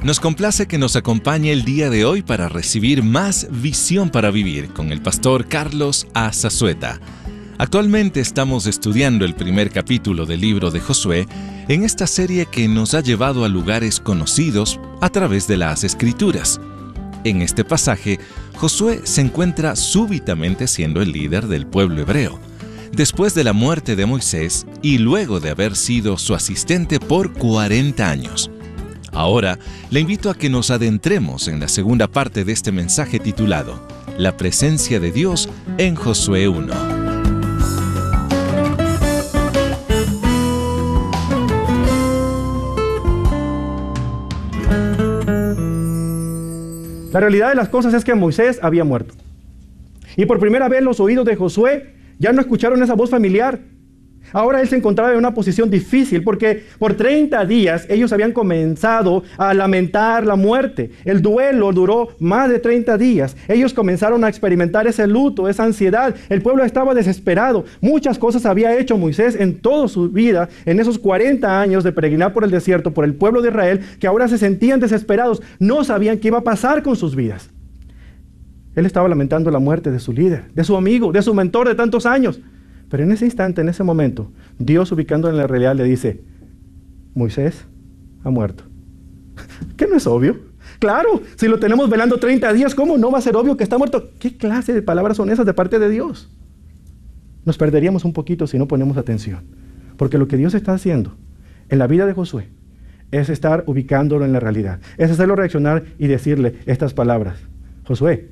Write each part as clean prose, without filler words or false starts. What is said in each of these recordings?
Nos complace que nos acompañe el día de hoy para recibir más Visión para Vivir con el pastor Carlos A. Zazueta. Actualmente estamos estudiando el primer capítulo del libro de Josué en esta serie que nos ha llevado a lugares conocidos a través de las Escrituras. En este pasaje, Josué se encuentra súbitamente siendo el líder del pueblo hebreo, después de la muerte de Moisés y luego de haber sido su asistente por 40 años. Ahora, le invito a que nos adentremos en la segunda parte de este mensaje titulado La presencia de Dios en Josué 1. La realidad de las cosas es que Moisés había muerto. Y por primera vez los oídos de Josué ya no escucharon esa voz familiar. Ahora él se encontraba en una posición difícil porque por 30 días ellos habían comenzado a lamentar la muerte. El duelo duró más de 30 días. Ellos comenzaron a experimentar ese luto, esa ansiedad. El pueblo estaba desesperado. Muchas cosas había hecho Moisés en toda su vida, en esos 40 años de peregrinar por el desierto, por el pueblo de Israel, que ahora se sentían desesperados. No sabían qué iba a pasar con sus vidas. Él estaba lamentando la muerte de su líder, de su amigo, de su mentor de tantos años. Pero en ese instante, en ese momento, Dios, ubicándolo en la realidad, le dice: Moisés ha muerto. ¿Qué no es obvio? Claro, si lo tenemos velando 30 días, ¿cómo no va a ser obvio que está muerto? ¿Qué clase de palabras son esas de parte de Dios? Nos perderíamos un poquito si no ponemos atención. Porque lo que Dios está haciendo en la vida de Josué es estar ubicándolo en la realidad. Es hacerlo reaccionar y decirle estas palabras: Josué,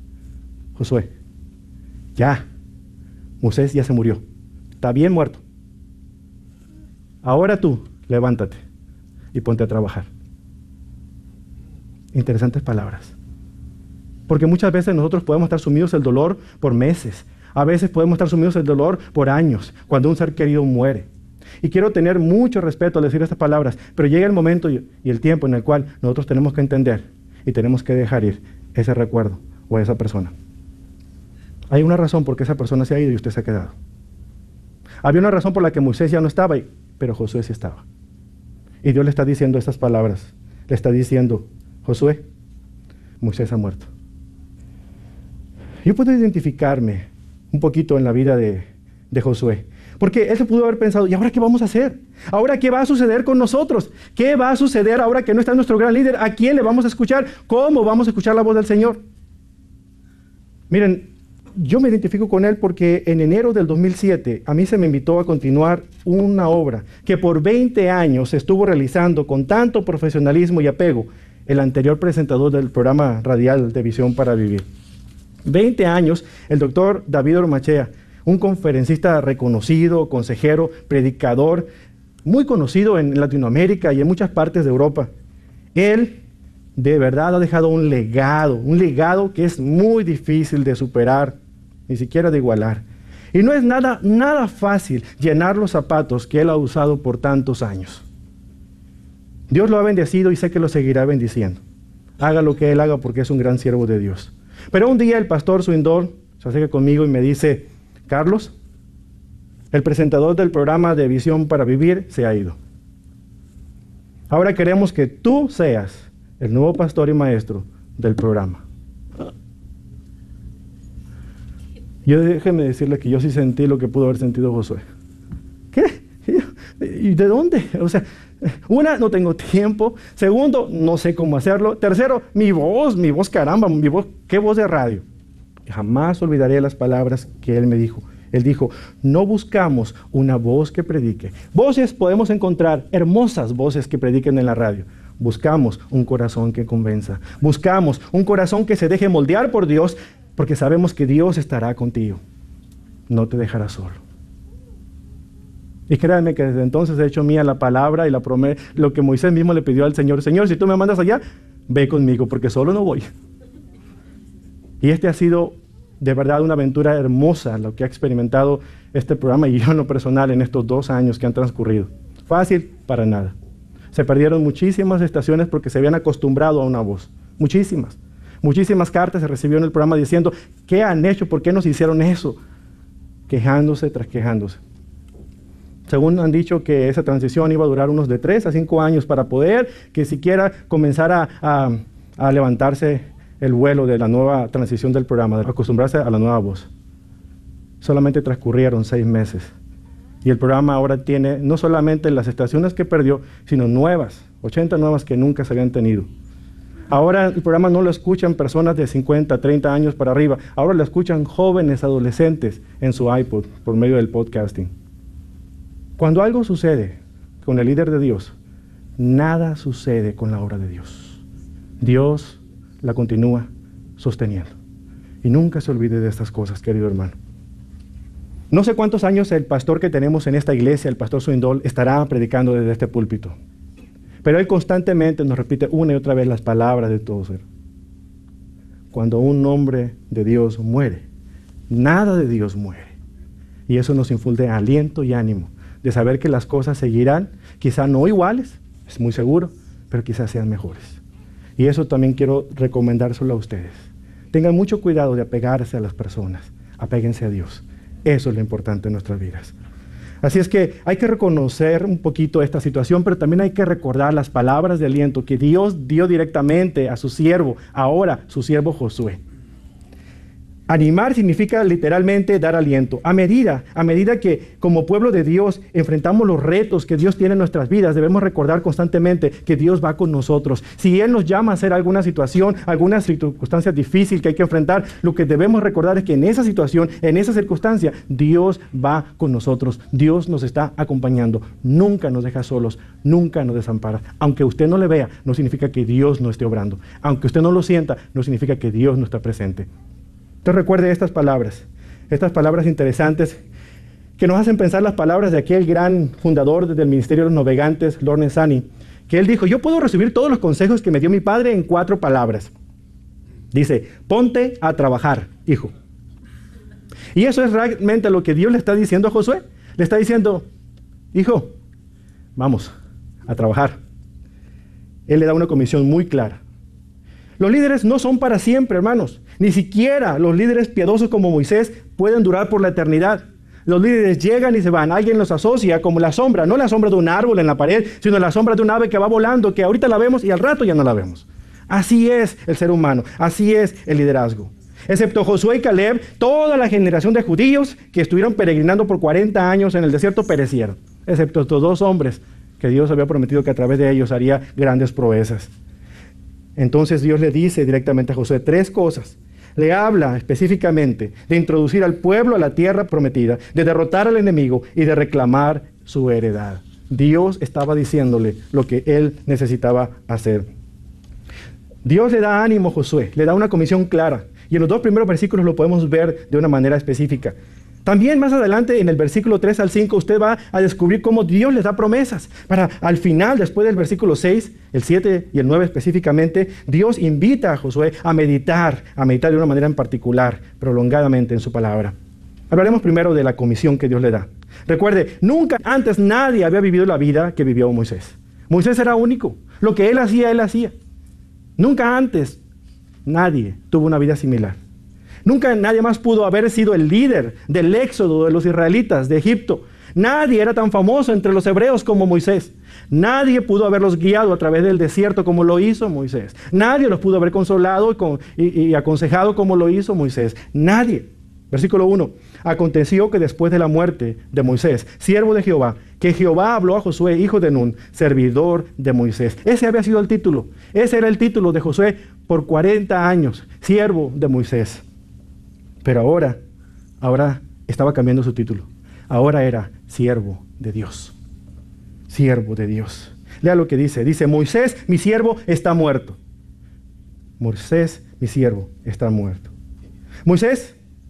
ya. Moisés ya se murió. Está bien muerto. Ahora tú, levántate y ponte a trabajar. Interesantes palabras. Porque muchas veces nosotros podemos estar sumidos en el dolor por meses. A veces podemos estar sumidos en el dolor por años, cuando un ser querido muere. Y quiero tener mucho respeto al decir estas palabras, pero llega el momento y el tiempo en el cual nosotros tenemos que entender y tenemos que dejar ir ese recuerdo o a esa persona. Hay una razón por qué esa persona se ha ido y usted se ha quedado. Había una razón por la que Moisés ya no estaba, pero Josué sí estaba. Y Dios le está diciendo estas palabras. Le está diciendo: Josué, Moisés ha muerto. Yo puedo identificarme un poquito en la vida de Josué. Porque él se pudo haber pensado: ¿y ahora qué vamos a hacer? ¿Ahora qué va a suceder con nosotros? ¿Qué va a suceder ahora que no está nuestro gran líder? ¿A quién le vamos a escuchar? ¿Cómo vamos a escuchar la voz del Señor? Miren, yo me identifico con él porque en enero del 2007 a mí se me invitó a continuar una obra que por 20 años se estuvo realizando con tanto profesionalismo y apego el anterior presentador del programa radial de Visión para Vivir. 20 años, el doctor David Ormachea, un conferencista reconocido, consejero, predicador, muy conocido en Latinoamérica y en muchas partes de Europa. Él de verdad ha dejado un legado que es muy difícil de superar, ni siquiera de igualar. Y no es nada fácil llenar los zapatos que él ha usado por tantos años. Dios lo ha bendecido y sé que lo seguirá bendiciendo. Haga lo que él haga porque es un gran siervo de Dios. Pero un día el pastor Swindol se acerca conmigo y me dice: Carlos, el presentador del programa de Visión para Vivir se ha ido. Ahora queremos que tú seas el nuevo pastor y maestro del programa. Yo déjeme decirle que yo sí sentí lo que pudo haber sentido Josué. ¿Qué? ¿Y de dónde? O sea, una, no tengo tiempo. Segundo, no sé cómo hacerlo. Tercero, mi voz, caramba, mi voz, ¿qué voz de radio? Jamás olvidaré las palabras que él me dijo. Él dijo: no buscamos una voz que predique. Voces podemos encontrar, hermosas voces que prediquen en la radio. Buscamos un corazón que convenza. Buscamos un corazón que se deje moldear por Dios, porque sabemos que Dios estará contigo. No te dejará solo. Y créanme que desde entonces he hecho mía la palabra y la promesa, lo que Moisés mismo le pidió al Señor: Señor, si tú me mandas allá, ve conmigo, porque solo no voy. Y este ha sido de verdad una aventura hermosa, lo que ha experimentado este programa y yo en lo personal en estos 2 años que han transcurrido. Fácil para nada. Se perdieron muchísimas estaciones porque se habían acostumbrado a una voz. Muchísimas cartas se recibieron en el programa diciendo: ¿qué han hecho? ¿Por qué nos hicieron eso? Quejándose tras quejándose. Según han dicho que esa transición iba a durar unos de 3 a 5 años para poder que siquiera comenzara a levantarse el vuelo de la nueva transición del programa, de acostumbrarse a la nueva voz. Solamente transcurrieron 6 meses. Y el programa ahora tiene no solamente las estaciones que perdió, sino nuevas, 80 nuevas que nunca se habían tenido. Ahora el programa no lo escuchan personas de 50, 30 años para arriba. Ahora lo escuchan jóvenes, adolescentes en su iPod por medio del podcasting. Cuando algo sucede con el líder de Dios, nada sucede con la obra de Dios. Dios la continúa sosteniendo. Y nunca se olvide de estas cosas, querido hermano. No sé cuántos años el pastor que tenemos en esta iglesia, el pastor Swindoll, estará predicando desde este púlpito. Pero él constantemente nos repite una y otra vez las palabras de todo ser. Cuando un hombre de Dios muere, nada de Dios muere. Y eso nos infunde aliento y ánimo de saber que las cosas seguirán, quizá no iguales, es muy seguro, pero quizás sean mejores. Y eso también quiero recomendárselo a ustedes. Tengan mucho cuidado de apegarse a las personas, apéguense a Dios. Eso es lo importante en nuestras vidas. Así es que hay que reconocer un poquito esta situación, pero también hay que recordar las palabras de aliento que Dios dio directamente a su siervo, ahora su siervo Josué. Animar significa literalmente dar aliento. A medida que como pueblo de Dios enfrentamos los retos que Dios tiene en nuestras vidas, debemos recordar constantemente que Dios va con nosotros. Si Él nos llama a hacer alguna situación, alguna circunstancia difícil que hay que enfrentar, lo que debemos recordar es que en esa situación, en esa circunstancia, Dios va con nosotros. Dios nos está acompañando. Nunca nos deja solos, nunca nos desampara. Aunque usted no le vea, no significa que Dios no esté obrando. Aunque usted no lo sienta, no significa que Dios no está presente. Entonces recuerde estas palabras interesantes que nos hacen pensar las palabras de aquel gran fundador del Ministerio de los Navegantes, Lord Sani, que él dijo: yo puedo resumir todos los consejos que me dio mi padre en 4 palabras. Dice: ponte a trabajar, hijo. Y eso es realmente lo que Dios le está diciendo a Josué. Le está diciendo: hijo, vamos a trabajar. Él le da una comisión muy clara. Los líderes no son para siempre, hermanos. Ni siquiera los líderes piadosos como Moisés pueden durar por la eternidad. Los líderes llegan y se van. Alguien los asocia como la sombra, no la sombra de un árbol en la pared, sino la sombra de un ave que va volando, que ahorita la vemos y al rato ya no la vemos. Así es el ser humano, así es el liderazgo. Excepto Josué y Caleb, toda la generación de judíos que estuvieron peregrinando por 40 años en el desierto perecieron. Excepto estos 2 hombres que Dios había prometido que a través de ellos haría grandes proezas. Entonces Dios le dice directamente a Josué 3 cosas. Le habla específicamente de introducir al pueblo a la tierra prometida, de derrotar al enemigo y de reclamar su heredad. Dios estaba diciéndole lo que él necesitaba hacer. Dios le da ánimo a Josué, le da una comisión clara. Y en los 2 primeros versículos lo podemos ver de una manera específica. También más adelante, en el versículo 3 al 5, usted va a descubrir cómo Dios les da promesas. Para al final, después del versículo 6, el 7 y el 9 específicamente, Dios invita a Josué a meditar de una manera en particular, prolongadamente en su palabra. Hablaremos primero de la comisión que Dios le da. Recuerde, nunca antes nadie había vivido la vida que vivió Moisés. Moisés era único. Lo que él hacía. Nunca antes nadie tuvo una vida similar. Nunca nadie más pudo haber sido el líder del éxodo de los israelitas de Egipto. Nadie era tan famoso entre los hebreos como Moisés. Nadie pudo haberlos guiado a través del desierto como lo hizo Moisés. Nadie los pudo haber consolado y aconsejado como lo hizo Moisés. Nadie. Versículo 1. Aconteció que después de la muerte de Moisés, siervo de Jehová, que Jehová habló a Josué, hijo de Nun, servidor de Moisés. Ese había sido el título. Ese era el título de Josué por 40 años, siervo de Moisés. Pero ahora estaba cambiando su título. Ahora era siervo de Dios. Siervo de Dios. Lea lo que dice. Dice: Moisés, mi siervo, está muerto. Moisés, mi siervo, está muerto. Moisés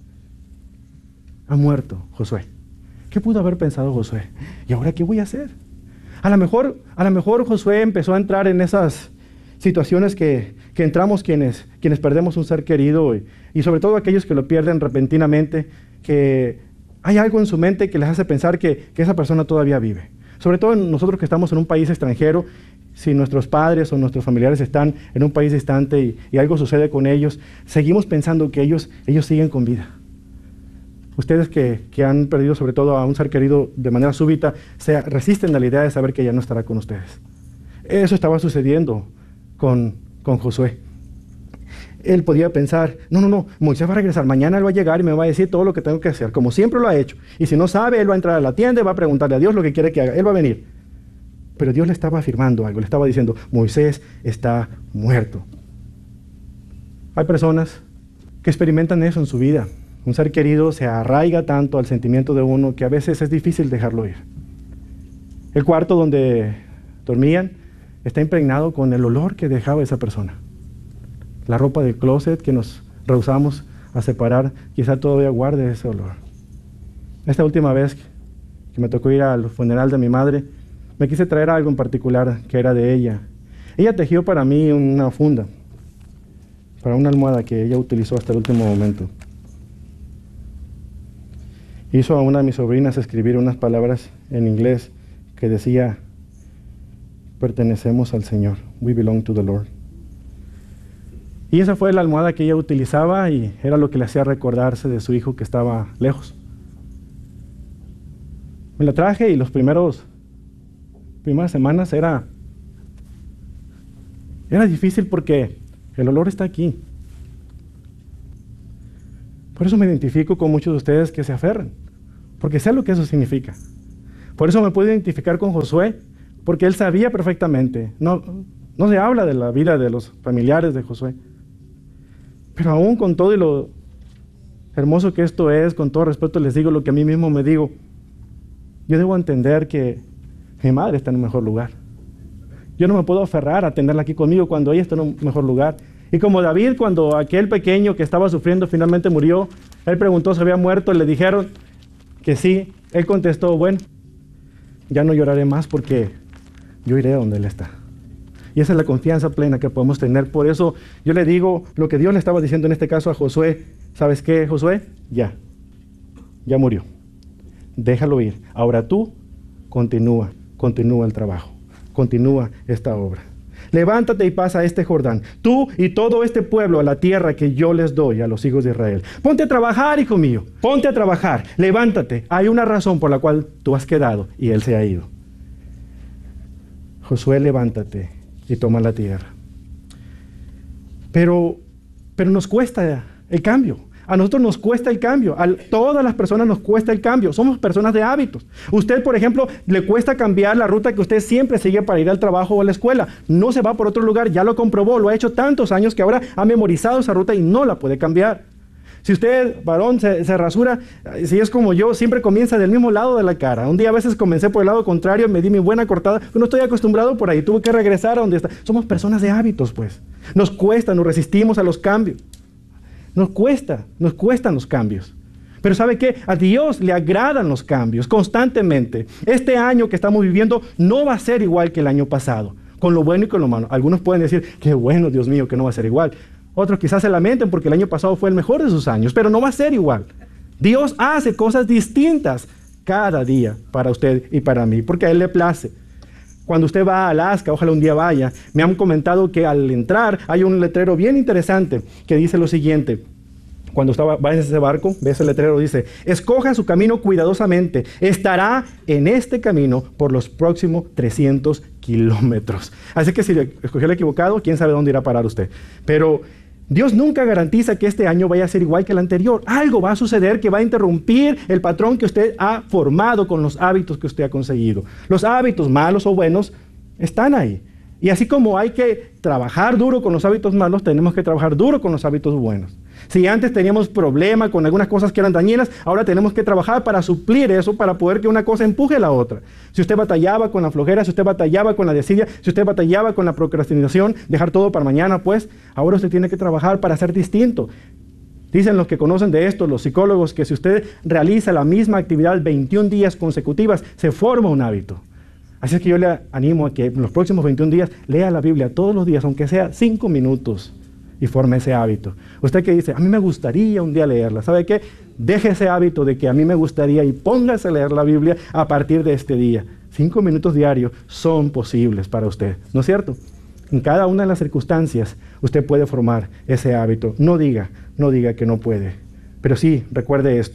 ha muerto, Josué. ¿Qué pudo haber pensado Josué? ¿Y ahora qué voy a hacer? A lo mejor Josué empezó a entrar en esas situaciones que entramos quienes perdemos un ser querido y sobre todo aquellos que lo pierden repentinamente, que hay algo en su mente que les hace pensar que esa persona todavía vive. Sobre todo nosotros que estamos en un país extranjero, si nuestros padres o nuestros familiares están en un país distante y algo sucede con ellos, seguimos pensando que ellos siguen con vida. Ustedes que han perdido sobre todo a un ser querido de manera súbita, se resisten a la idea de saber que ya no estará con ustedes. Eso estaba sucediendo con Josué. Él podía pensar, no, Moisés va a regresar, mañana él va a llegar y me va a decir todo lo que tengo que hacer, como siempre lo ha hecho. Y si no sabe, él va a entrar a la tienda y va a preguntarle a Dios lo que quiere que haga. Él va a venir. Pero Dios le estaba afirmando algo, le estaba diciendo, Moisés está muerto. Hay personas que experimentan eso en su vida. Un ser querido se arraiga tanto al sentimiento de uno que a veces es difícil dejarlo ir. El cuarto donde dormían está impregnado con el olor que dejaba esa persona. La ropa del closet que nos rehusamos a separar, quizá todavía guarde ese olor. Esta última vez que me tocó ir al funeral de mi madre, me quise traer algo en particular que era de ella. Ella tejió para mí una funda, para una almohada que ella utilizó hasta el último momento. Hizo a una de mis sobrinas escribir unas palabras en inglés que decía, pertenecemos al Señor, we belong to the Lord. Y esa fue la almohada que ella utilizaba y era lo que le hacía recordarse de su hijo que estaba lejos. Me la traje y las primeras semanas era difícil porque el olor está aquí. Por eso me identifico con muchos de ustedes que se aferran, porque sé lo que eso significa. Por eso me puedo identificar con Josué, porque él sabía perfectamente. No se habla de la vida de los familiares de Josué. Pero aún con todo y lo hermoso que esto es, con todo respeto les digo lo que a mí mismo me digo. Yo debo entender que mi madre está en un mejor lugar. Yo no me puedo aferrar a tenerla aquí conmigo cuando ella está en un mejor lugar. Y como David, cuando aquel pequeño que estaba sufriendo finalmente murió, él preguntó si había muerto, le dijeron que sí. Él contestó, bueno, ya no lloraré más porque yo iré a donde él está. Y esa es la confianza plena que podemos tener. Por eso yo le digo lo que Dios le estaba diciendo en este caso a Josué. ¿Sabes qué, Josué? Ya murió. Déjalo ir. Ahora tú continúa el trabajo. Continúa esta obra. Levántate y pasa este Jordán, tú y todo este pueblo a la tierra que yo les doy a los hijos de Israel. Ponte a trabajar, hijo mío. Ponte a trabajar. Levántate. Hay una razón por la cual tú has quedado y él se ha ido. Josué, levántate y toma la tierra. Pero nos cuesta el cambio. A nosotros nos cuesta el cambio. A todas las personas nos cuesta el cambio. Somos personas de hábitos. Usted, por ejemplo, le cuesta cambiar la ruta que usted siempre sigue para ir al trabajo o a la escuela. No se va por otro lugar. Ya lo comprobó. Lo ha hecho tantos años que ahora ha memorizado esa ruta y no la puede cambiar. Si usted, varón, se rasura, si es como yo, siempre comienza del mismo lado de la cara. Un día a veces comencé por el lado contrario, me di mi buena cortada. No estoy acostumbrado por ahí. Tuve que regresar a donde está. Somos personas de hábitos, pues. Nos cuesta, nos resistimos a los cambios. Nos cuestan los cambios. Pero ¿sabe qué? A Dios le agradan los cambios constantemente. Este año que estamos viviendo no va a ser igual que el año pasado, con lo bueno y con lo malo. Algunos pueden decir, qué bueno, Dios mío, que no va a ser igual. Otros quizás se lamenten porque el año pasado fue el mejor de sus años, pero no va a ser igual. Dios hace cosas distintas cada día para usted y para mí, porque a Él le place. Cuando usted va a Alaska, ojalá un día vaya, me han comentado que al entrar hay un letrero bien interesante que dice lo siguiente. Cuando va en ese barco, ve ese letrero, dice, escoja su camino cuidadosamente, estará en este camino por los próximos 300 kilómetros. Así que si escogió el equivocado, quién sabe dónde irá a parar usted. Pero Dios nunca garantiza que este año vaya a ser igual que el anterior. Algo va a suceder que va a interrumpir el patrón que usted ha formado con los hábitos que usted ha conseguido. Los hábitos malos o buenos están ahí. Y así como hay que trabajar duro con los hábitos malos, tenemos que trabajar duro con los hábitos buenos. Si antes teníamos problemas con algunas cosas que eran dañinas, ahora tenemos que trabajar para suplir eso, para poder que una cosa empuje a la otra. Si usted batallaba con la flojera, si usted batallaba con la desidia, si usted batallaba con la procrastinación, dejar todo para mañana, pues ahora usted tiene que trabajar para ser distinto. Dicen los que conocen de esto, los psicólogos, que si usted realiza la misma actividad 21 días consecutivas, se forma un hábito. Así es que yo le animo a que en los próximos 21 días lea la Biblia todos los días, aunque sea 5 minutos, y forme ese hábito. Usted que dice, a mí me gustaría un día leerla, ¿sabe qué? Deje ese hábito de que a mí me gustaría y póngase a leer la Biblia a partir de este día. 5 minutos diarios son posibles para usted, ¿no es cierto? En cada una de las circunstancias usted puede formar ese hábito. No diga que no puede, pero sí, recuerde esto.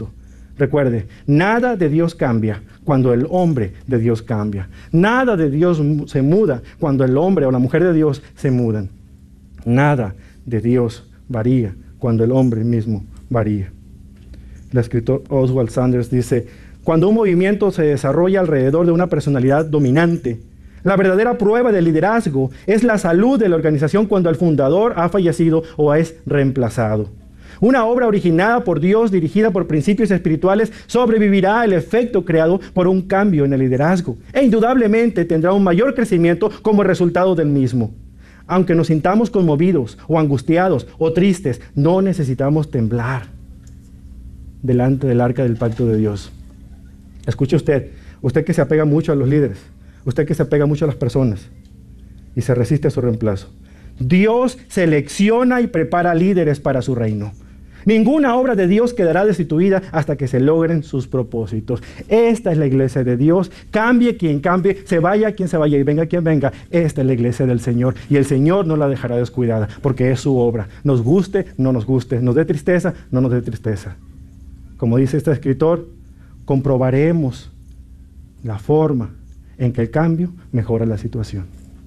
Recuerde, nada de Dios cambia cuando el hombre de Dios cambia. Nada de Dios se muda cuando el hombre o la mujer de Dios se mudan. Nada de Dios varía cuando el hombre mismo varía. El escritor Oswald Sanders dice, cuando un movimiento se desarrolla alrededor de una personalidad dominante, la verdadera prueba de liderazgo es la salud de la organización cuando el fundador ha fallecido o es reemplazado. Una obra originada por Dios, dirigida por principios espirituales, sobrevivirá al efecto creado por un cambio en el liderazgo e indudablemente tendrá un mayor crecimiento como resultado del mismo. Aunque nos sintamos conmovidos o angustiados o tristes, no necesitamos temblar delante del arca del pacto de Dios. Escuche usted que se apega mucho a los líderes, usted que se apega mucho a las personas y se resiste a su reemplazo. Dios selecciona y prepara líderes para su reino. Ninguna obra de Dios quedará destituida hasta que se logren sus propósitos. Esta es la iglesia de Dios. Cambie quien cambie, se vaya quien se vaya y venga quien venga. Esta es la iglesia del Señor y el Señor no la dejará descuidada porque es su obra. Nos guste, no nos guste, nos dé tristeza, no nos dé tristeza. Como dice este escritor, comprobaremos la forma en que el cambio mejora la situación.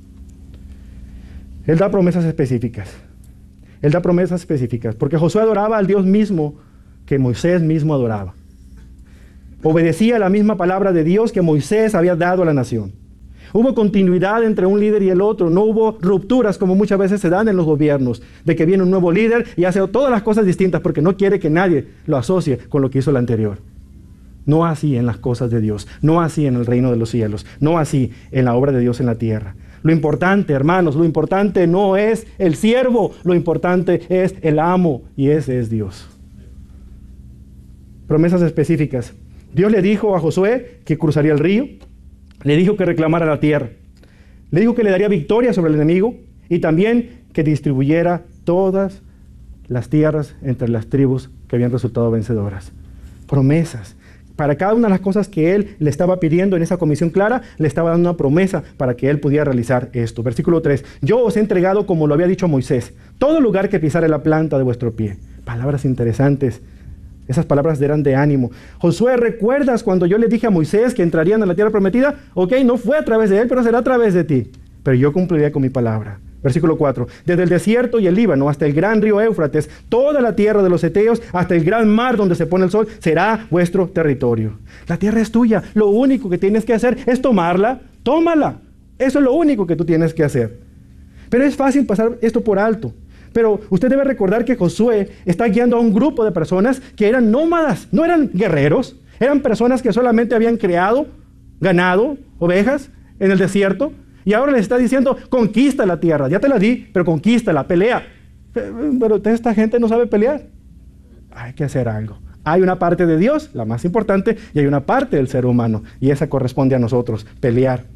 Él da promesas específicas. Él da promesas específicas, porque Josué adoraba al Dios mismo que Moisés mismo adoraba. Obedecía la misma palabra de Dios que Moisés había dado a la nación. Hubo continuidad entre un líder y el otro, no hubo rupturas como muchas veces se dan en los gobiernos, de que viene un nuevo líder y hace todas las cosas distintas porque no quiere que nadie lo asocie con lo que hizo el anterior. No así en las cosas de Dios, no así en el reino de los cielos, no así en la obra de Dios en la tierra. Lo importante, hermanos, lo importante no es el siervo, lo importante es el amo, y ese es Dios. Promesas específicas. Dios le dijo a Josué que cruzaría el río, le dijo que reclamara la tierra, le dijo que le daría victoria sobre el enemigo y también que distribuyera todas las tierras entre las tribus que habían resultado vencedoras. Promesas. Para cada una de las cosas que él le estaba pidiendo en esa comisión clara, le estaba dando una promesa para que él pudiera realizar esto. Versículo 3. Yo os he entregado, como lo había dicho Moisés, todo lugar que pisare la planta de vuestro pie. Palabras interesantes. Esas palabras eran de ánimo. Josué, ¿recuerdas cuando yo le dije a Moisés que entrarían en la tierra prometida? Ok, no fue a través de él, pero será a través de ti. Pero yo cumpliré con mi palabra. Versículo 4. Desde el desierto y el Líbano hasta el gran río Éufrates, toda la tierra de los heteos, hasta el gran mar donde se pone el sol, será vuestro territorio. La tierra es tuya. Lo único que tienes que hacer es tomarla. Tómala. Eso es lo único que tú tienes que hacer. Pero es fácil pasar esto por alto. Pero usted debe recordar que Josué está guiando a un grupo de personas que eran nómadas, no eran guerreros, eran personas que solamente habían creado ganado, ovejas en el desierto. Y ahora les está diciendo, conquista la tierra. Ya te la di, pero conquístala, pelea. Pero esta gente no sabe pelear. Hay que hacer algo. Hay una parte de Dios, la más importante, y hay una parte del ser humano. Y esa corresponde a nosotros, pelear.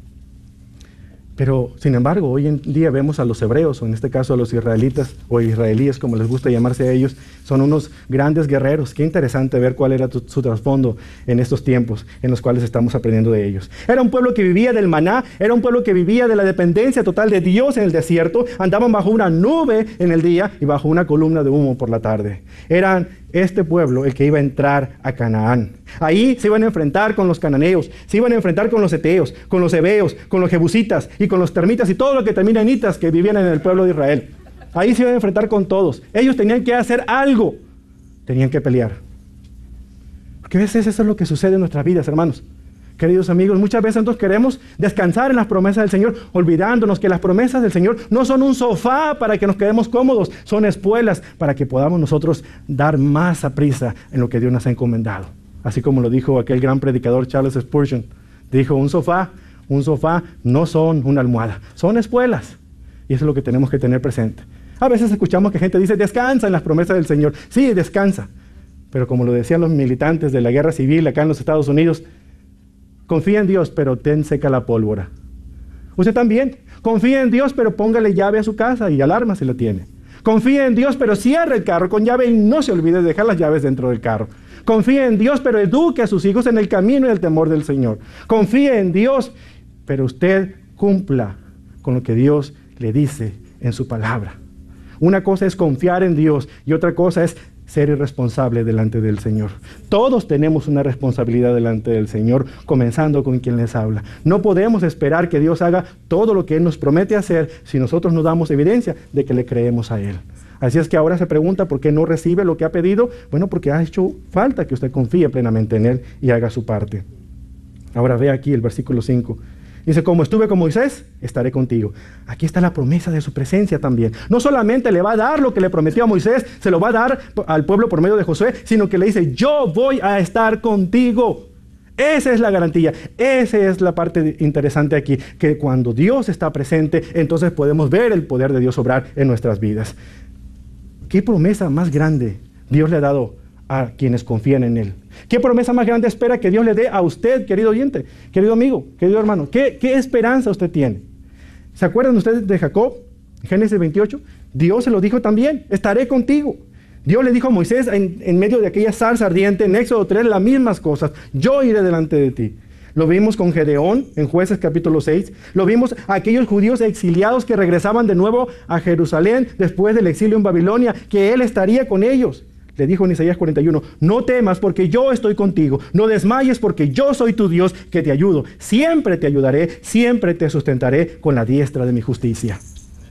Pero, sin embargo, hoy en día vemos a los hebreos, o en este caso a los israelitas, o israelíes, como les gusta llamarse a ellos, son unos grandes guerreros. Qué interesante ver cuál era su trasfondo en estos tiempos en los cuales estamos aprendiendo de ellos. Era un pueblo que vivía del maná, era un pueblo que vivía de la dependencia total de Dios en el desierto, andaban bajo una nube en el día y bajo una columna de humo por la tarde. Eran este pueblo el que iba a entrar a Canaán. Ahí se iban a enfrentar con los cananeos, se iban a enfrentar con los heteos, con los heveos, con los jebusitas y con los termitas y todo lo que termina en itas que vivían en el pueblo de Israel. Ahí se iban a enfrentar con todos. Ellos tenían que hacer algo, tenían que pelear. Porque a veces eso es lo que sucede en nuestras vidas, hermanos. Queridos amigos, muchas veces nosotros queremos descansar en las promesas del Señor, olvidándonos que las promesas del Señor no son un sofá para que nos quedemos cómodos, son espuelas para que podamos nosotros dar más a prisa en lo que Dios nos ha encomendado. Así como lo dijo aquel gran predicador Charles Spurgeon, dijo, un sofá no son una almohada, son espuelas. Y eso es lo que tenemos que tener presente. A veces escuchamos que gente dice, descansa en las promesas del Señor. Sí, descansa. Pero como lo decían los militantes de la guerra civil acá en los Estados Unidos, confía en Dios, pero ten seca la pólvora. Usted también. Confía en Dios, pero póngale llave a su casa y alarma si la tiene. Confía en Dios, pero cierre el carro con llave y no se olvide de dejar las llaves dentro del carro. Confía en Dios, pero eduque a sus hijos en el camino y el temor del Señor. Confía en Dios, pero usted cumpla con lo que Dios le dice en su palabra. Una cosa es confiar en Dios y otra cosa es ser irresponsable delante del Señor. Todos tenemos una responsabilidad delante del Señor, comenzando con quien les habla. No podemos esperar que Dios haga todo lo que Él nos promete hacer si nosotros no damos evidencia de que le creemos a Él. Así es que ahora se pregunta por qué no recibe lo que ha pedido. Bueno, porque ha hecho falta que usted confíe plenamente en Él y haga su parte. Ahora ve aquí el versículo 5. Dice, como estuve con Moisés, estaré contigo. Aquí está la promesa de su presencia también. No solamente le va a dar lo que le prometió a Moisés, se lo va a dar al pueblo por medio de Josué, sino que le dice, yo voy a estar contigo. Esa es la garantía. Esa es la parte interesante aquí, que cuando Dios está presente, entonces podemos ver el poder de Dios obrar en nuestras vidas. ¿Qué promesa más grande Dios le ha dado a quienes confían en Él? ¿Qué promesa más grande espera que Dios le dé a usted, querido oyente, querido amigo, querido hermano? ¿Qué esperanza usted tiene? ¿Se acuerdan ustedes de Jacob? Génesis 28. Dios se lo dijo también, estaré contigo. Dios le dijo a Moisés en medio de aquella zarza ardiente, en Éxodo 3, las mismas cosas. Yo iré delante de ti. Lo vimos con Gedeón en Jueces capítulo 6. Lo vimos a aquellos judíos exiliados que regresaban de nuevo a Jerusalén después del exilio en Babilonia, que Él estaría con ellos. Le dijo en Isaías 41, no temas porque yo estoy contigo, no desmayes porque yo soy tu Dios que te ayudo. Siempre te ayudaré, siempre te sustentaré con la diestra de mi justicia.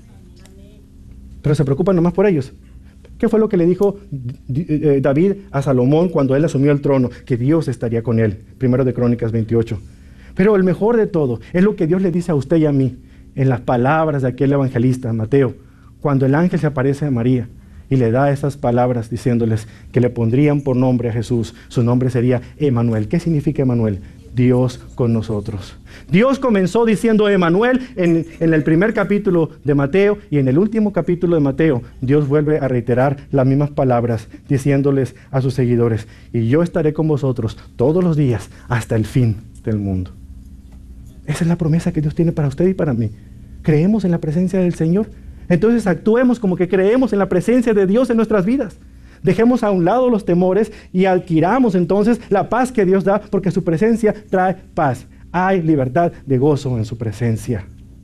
Pero se preocupan nomás por ellos. ¿Qué fue lo que le dijo David a Salomón cuando él asumió el trono? Que Dios estaría con él. Primero de Crónicas 28. Pero el mejor de todo es lo que Dios le dice a usted y a mí en las palabras de aquel evangelista, Mateo, cuando el ángel se aparece a María y le da esas palabras diciéndoles que le pondrían por nombre a Jesús. Su nombre sería Emanuel. ¿Qué significa Emanuel? Dios con nosotros. Dios comenzó diciendo Emanuel en el primer capítulo de Mateo, y en el último capítulo de Mateo Dios vuelve a reiterar las mismas palabras diciéndoles a sus seguidores, y yo estaré con vosotros todos los días hasta el fin del mundo. Esa es la promesa que Dios tiene para usted y para mí. ¿Creemos en la presencia del Señor? Entonces actuemos como que creemos en la presencia de Dios en nuestras vidas. Dejemos a un lado los temores y adquiramos entonces la paz que Dios da, porque su presencia trae paz. Hay libertad de gozo en su presencia.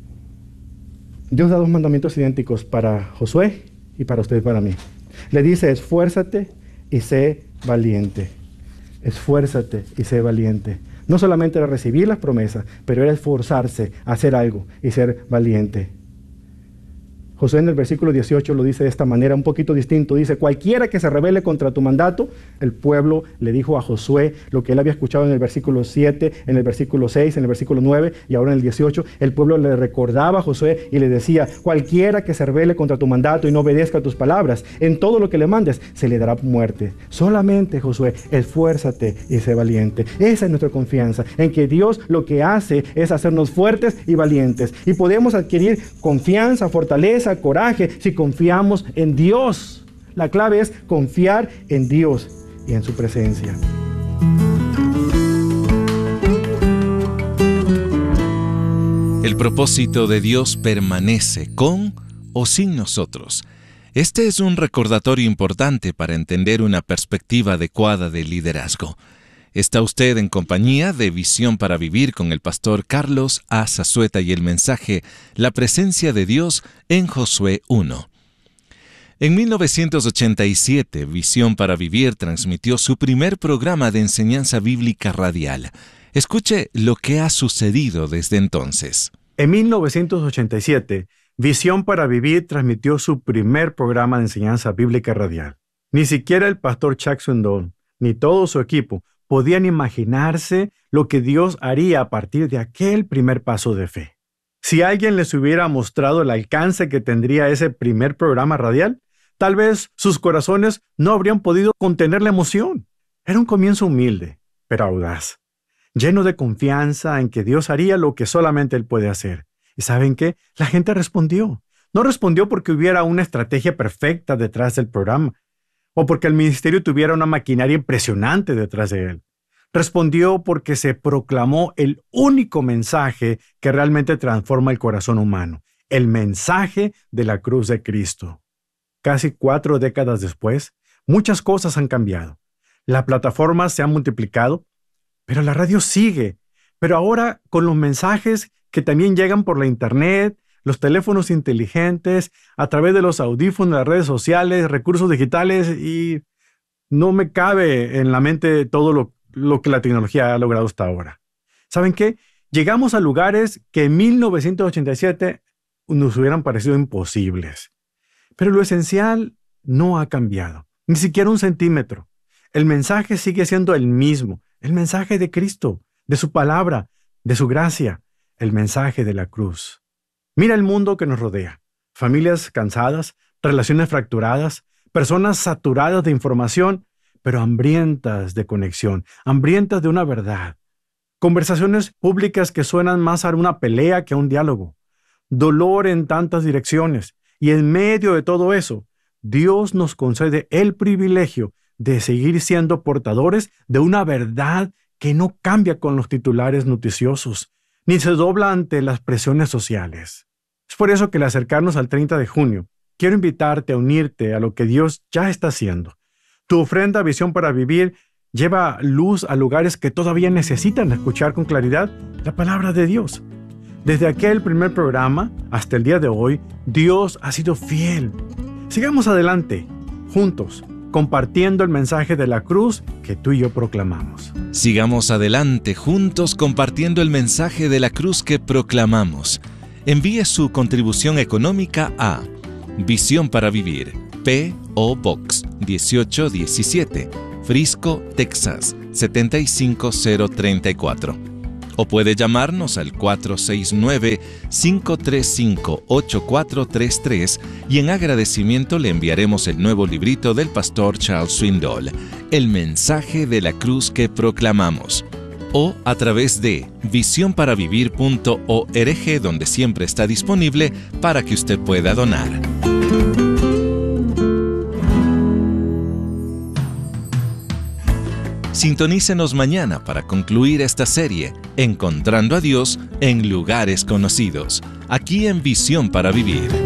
Dios da dos mandamientos idénticos para Josué y para usted y para mí. Le dice, esfuérzate y sé valiente. Esfuérzate y sé valiente. No solamente era recibir las promesas, pero era esforzarse a hacer algo y ser valiente. Josué en el versículo 18 lo dice de esta manera, un poquito distinto. Dice, cualquiera que se rebele contra tu mandato, el pueblo le dijo a Josué lo que él había escuchado en el versículo 7, en el versículo 6, en el versículo 9 y ahora en el 18. El pueblo le recordaba a Josué y le decía, cualquiera que se rebele contra tu mandato y no obedezca tus palabras, en todo lo que le mandes, se le dará muerte. Solamente, Josué, esfuérzate y sé valiente. Esa es nuestra confianza, en que Dios lo que hace es hacernos fuertes y valientes. Y podemos adquirir confianza, fortaleza, coraje si confiamos en Dios. La clave es confiar en Dios y en su presencia. El propósito de Dios permanece con o sin nosotros. Este es un recordatorio importante para entender una perspectiva adecuada de liderazgo. Está usted en compañía de Visión para Vivir con el pastor Carlos A. Zazueta y el mensaje La presencia de Dios en Josué 1. En 1987, Visión para Vivir transmitió su primer programa de enseñanza bíblica radial. Escuche lo que ha sucedido desde entonces. En 1987, Visión para Vivir transmitió su primer programa de enseñanza bíblica radial. Ni siquiera el pastor Chuck Swindoll, ni todo su equipo, podían imaginarse lo que Dios haría a partir de aquel primer paso de fe. Si alguien les hubiera mostrado el alcance que tendría ese primer programa radial, tal vez sus corazones no habrían podido contener la emoción. Era un comienzo humilde, pero audaz, lleno de confianza en que Dios haría lo que solamente Él puede hacer. ¿Y saben qué? La gente respondió. No respondió porque hubiera una estrategia perfecta detrás del programa, o porque el ministerio tuviera una maquinaria impresionante detrás de él. Respondió porque se proclamó el único mensaje que realmente transforma el corazón humano, el mensaje de la cruz de Cristo. Casi 4 décadas después, muchas cosas han cambiado. Las plataformas se han multiplicado, pero la radio sigue. Pero ahora con los mensajes que también llegan por la internet, los teléfonos inteligentes, a través de los audífonos, las redes sociales, recursos digitales y No me cabe en la mente todo lo que la tecnología ha logrado hasta ahora. ¿Saben qué? Llegamos a lugares que en 1987 nos hubieran parecido imposibles. Pero lo esencial no ha cambiado, ni siquiera un centímetro. El mensaje sigue siendo el mismo, el mensaje de Cristo, de su palabra, de su gracia, el mensaje de la cruz. Mira el mundo que nos rodea. Familias cansadas, relaciones fracturadas, personas saturadas de información, pero hambrientas de conexión, hambrientas de una verdad. Conversaciones públicas que suenan más a una pelea que a un diálogo. Dolor en tantas direcciones. Y en medio de todo eso, Dios nos concede el privilegio de seguir siendo portadores de una verdad que no cambia con los titulares noticiosos, ni se dobla ante las presiones sociales. Es por eso que al acercarnos al 30 de junio, quiero invitarte a unirte a lo que Dios ya está haciendo. Tu ofrenda Visión para Vivir lleva luz a lugares que todavía necesitan escuchar con claridad la palabra de Dios. Desde aquel primer programa hasta el día de hoy, Dios ha sido fiel. Sigamos adelante, juntos, compartiendo el mensaje de la cruz que tú y yo proclamamos. Sigamos adelante, juntos, compartiendo el mensaje de la cruz que proclamamos. Envíe su contribución económica a Visión para Vivir, P.O. Box 1817, Frisco, Texas 75034. O puede llamarnos al 469-535-8433 y en agradecimiento le enviaremos el nuevo librito del pastor Charles Swindoll, El mensaje de la cruz que proclamamos. O a través de visionparavivir.org, donde siempre está disponible para que usted pueda donar. Sintonícenos mañana para concluir esta serie, Encontrando a Dios en lugares conocidos, aquí en Visión para Vivir.